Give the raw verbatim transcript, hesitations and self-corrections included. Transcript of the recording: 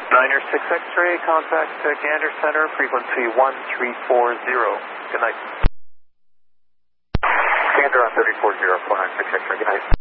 Niner six X-ray, contact uh, Gander Center, frequency one three four zero. Good night. Gander on thirty four zero, four nine six X-ray, good night.